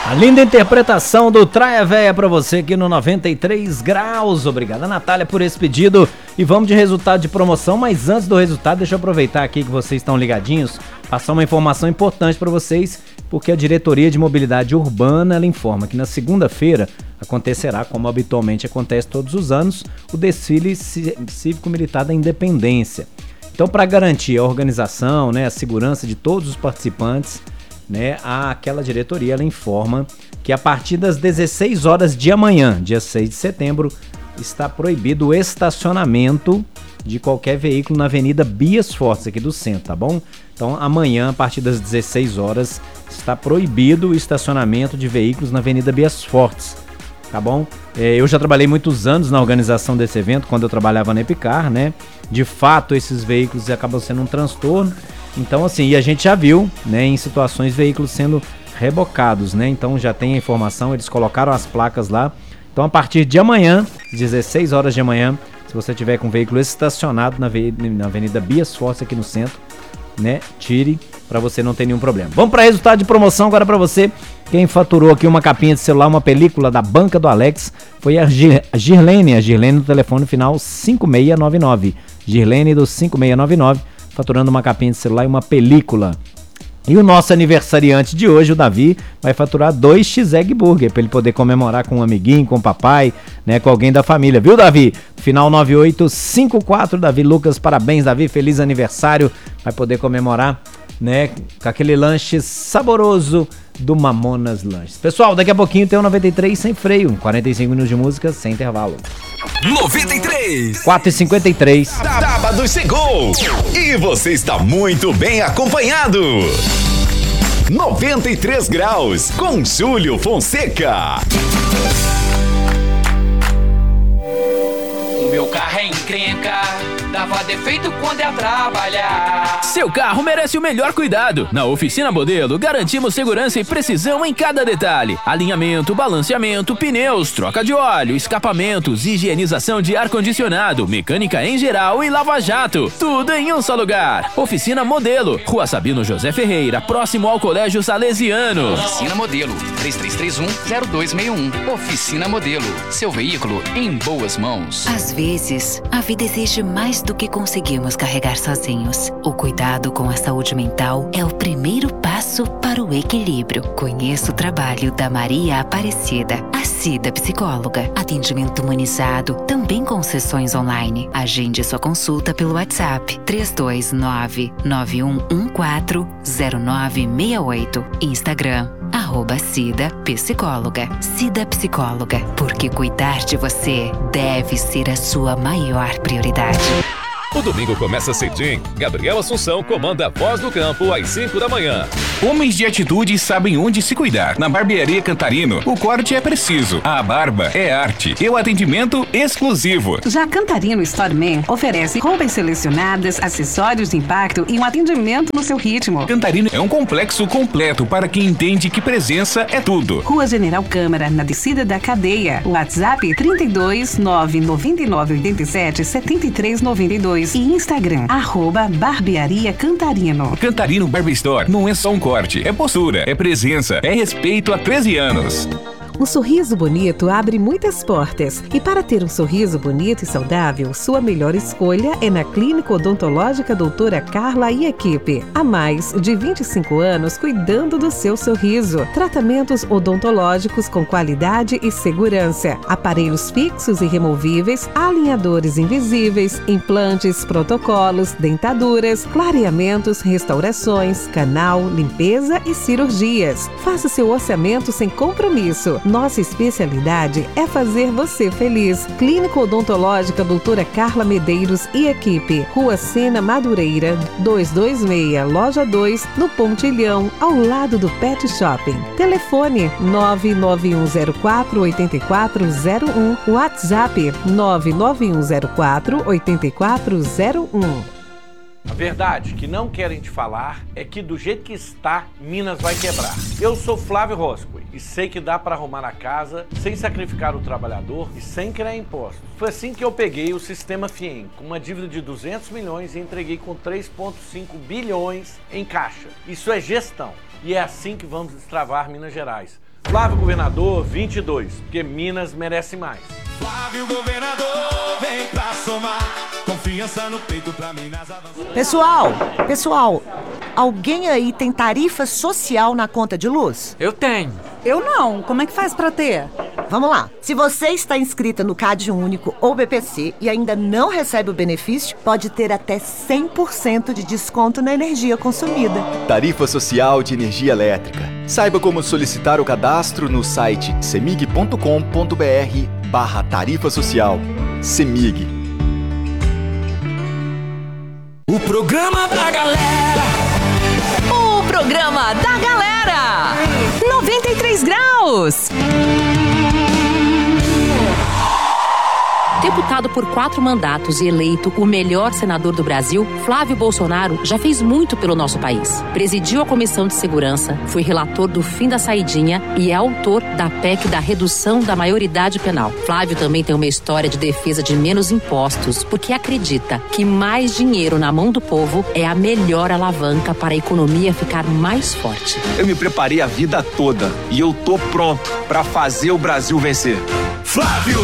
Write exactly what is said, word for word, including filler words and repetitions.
A linda interpretação do Traia Véia pra você aqui no noventa e três graus. Obrigada, Natália, por esse pedido. E vamos de resultado de promoção, mas antes do resultado, deixa eu aproveitar aqui que vocês estão ligadinhos, passar uma informação importante para vocês, porque a Diretoria de Mobilidade Urbana, ela informa que na segunda-feira acontecerá, como habitualmente acontece todos os anos, o desfile cívico-militar da Independência. Então, para garantir a organização, né, a segurança de todos os participantes, né, aquela diretoria ela informa que a partir das dezesseis horas de amanhã, dia seis de setembro, está proibido o estacionamento de qualquer veículo na Avenida Bias Fortes, aqui do centro, tá bom? Então amanhã, a partir das dezesseis horas, está proibido o estacionamento de veículos na Avenida Bias Fortes, tá bom? É, eu já trabalhei muitos anos na organização desse evento, quando eu trabalhava na Epicar, né? De fato, esses veículos acabam sendo um transtorno. Então, assim, e a gente já viu, né, em situações, veículos sendo rebocados, né? Então já tem a informação, eles colocaram as placas lá. Então, a partir de amanhã, dezesseis horas de amanhã, se você tiver com o veículo estacionado na, na Avenida Bias Fortes, aqui no centro, né, tire, para você não ter nenhum problema. Vamos para resultado de promoção agora para você. Quem faturou aqui uma capinha de celular, uma película da Banca do Alex, foi a, Gir, a Girlene, a Girlene do telefone final cinco seis nove nove. Girlene do cinco seis nove nove. Faturando uma capinha de celular e uma película. E o nosso aniversariante de hoje, o Davi, vai faturar dois X-Egg Burger, para ele poder comemorar com um amiguinho, com o papai, né, com alguém da família, viu, Davi? Final nove oito cinco quatro, Davi Lucas, parabéns, Davi, feliz aniversário, vai poder comemorar, né, com aquele lanche saboroso do Mamonas Lanches. Pessoal, daqui a pouquinho tem o noventa e três sem freio, quarenta e cinco minutos de música sem intervalo. noventa e três quatro e cinquenta e três. Sábado chegou e você está muito bem acompanhado. noventa e três graus com Júlio Fonseca. O meu carro é encrenca, dava defeito quando ia trabalhar. Seu carro merece o melhor cuidado. Na Oficina Modelo, garantimos segurança e precisão em cada detalhe. Alinhamento, balanceamento, pneus, troca de óleo, escapamentos, higienização de ar-condicionado, mecânica em geral e lava-jato. Tudo em um só lugar. Oficina Modelo, Rua Sabino José Ferreira, próximo ao Colégio Salesiano. Oficina Modelo, três três três um, zero dois seis um. Oficina Modelo, seu veículo em boas mãos. Às vezes, a vida exige mais do que conseguimos carregar sozinhos. O cuidado com a saúde mental é o primeiro passo para o equilíbrio. Conheça o trabalho da Maria Aparecida, a Cida Psicóloga. Atendimento humanizado, também com sessões online. Agende sua consulta pelo WhatsApp três dois nove, nove um um quatro, zero nove seis oito. Instagram arroba Cida Psicóloga. Cida Psicóloga, porque cuidar de você deve ser a sua maior prioridade. O domingo começa cedinho. Gabriel Assunção comanda a Voz do Campo às cinco da manhã. Homens de atitude sabem onde se cuidar. Na Barbearia Cantarino, o corte é preciso, a barba é arte e o atendimento exclusivo. Já Cantarino Storeman oferece roupas selecionadas, acessórios de impacto e um atendimento no seu ritmo. Cantarino é um complexo completo para quem entende que presença é tudo. Rua General Câmara, na descida da cadeia. WhatsApp trinta e dois, nove nove nove oito sete, sete três nove dois. E Instagram, arroba Barbearia Cantarino. Cantarino Barber Store não é só um corte, é postura, é presença, é respeito há treze anos. Um sorriso bonito abre muitas portas. E para ter um sorriso bonito e saudável, sua melhor escolha é na Clínica Odontológica Doutora Carla e equipe. Há mais de vinte e cinco anos cuidando do seu sorriso. Tratamentos odontológicos com qualidade e segurança. Aparelhos fixos e removíveis, alinhadores invisíveis, implantes, protocolos, dentaduras, clareamentos, restaurações, canal, limpeza e cirurgias. Faça seu orçamento sem compromisso. Nossa especialidade é fazer você feliz. Clínica Odontológica Doutora Carla Medeiros e equipe. Rua Sena Madureira, duzentos e vinte e seis, Loja dois, no Pontilhão, ao lado do Pet Shopping. Telefone nove nove um zero quatro, oito quatro zero um. WhatsApp nove nove um zero quatro, oito quatro zero um. A verdade que não querem te falar é que do jeito que está, Minas vai quebrar. Eu sou Flávio Roscoe e sei que dá para arrumar a casa sem sacrificar o trabalhador e sem criar impostos. Foi assim que eu peguei o sistema FIEM, com uma dívida de duzentos milhões e entreguei com três vírgula cinco bilhões em caixa. Isso é gestão e é assim que vamos destravar Minas Gerais. Flávio Governador vinte e dois, porque Minas merece mais. Flávio Governador, vem pra somar. Confiança no peito pra Minas avançar. Pessoal, pessoal, alguém aí tem tarifa social na conta de luz? Eu tenho. Eu não. Como é que faz pra ter? Vamos lá. Se você está inscrita no Cade Único ou B P C e ainda não recebe o benefício, pode ter até cem por cento de desconto na energia consumida. Tarifa Social de Energia Elétrica. Saiba como solicitar o cadastro no site semig ponto com ponto br barra tarifa social. Semig. O programa da galera. O programa da galera. noventa e três graus. Deputado por quatro mandatos e eleito o melhor senador do Brasil, Flávio Bolsonaro já fez muito pelo nosso país. Presidiu a Comissão de Segurança, foi relator do fim da saidinha e é autor da P E C da redução da maioridade penal. Flávio também tem uma história de defesa de menos impostos, porque acredita que mais dinheiro na mão do povo é a melhor alavanca para a economia ficar mais forte. Eu me preparei a vida toda e eu tô pronto para fazer o Brasil vencer. Flávio!